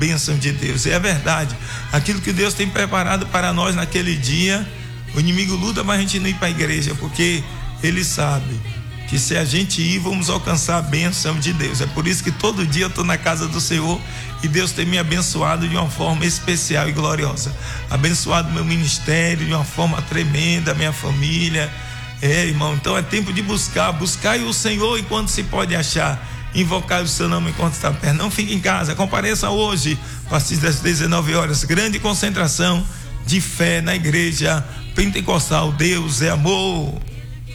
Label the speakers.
Speaker 1: bênção de Deus. E é verdade, aquilo que Deus tem preparado para nós naquele dia, o inimigo luta para a gente não ir para a igreja, porque ele sabe que se a gente ir, vamos alcançar a bênção de Deus. É por isso que todo dia eu estou na casa do Senhor e Deus tem me abençoado de uma forma especial e gloriosa. Abençoado meu ministério de uma forma tremenda, minha família. Irmão, então é tempo de buscar o Senhor enquanto se pode achar, invocar o seu nome enquanto está perto. Não fique em casa, compareça hoje, a partir das 19 horas, grande concentração de fé na igreja pentecostal. Deus é amor.